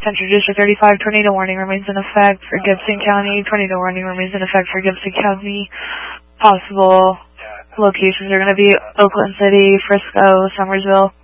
Central District 35, tornado warning remains in effect for Gibson County. Tornado warning remains in effect for Gibson County. Possible locations are going to be Oakland City, Frisco, Summersville.